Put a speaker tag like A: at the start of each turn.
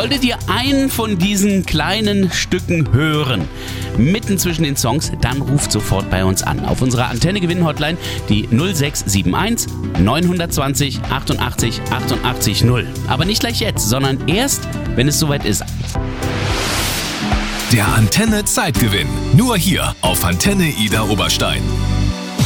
A: Solltet ihr einen von diesen kleinen Stücken hören, mitten zwischen den Songs, dann ruft sofort bei uns an. Auf unserer Antenne-Gewinn-Hotline die 0671 920 88 88 0. Aber nicht gleich jetzt, sondern erst, wenn es soweit ist.
B: Der Antenne Zeitgewinn. Nur hier auf Antenne Ida Oberstein.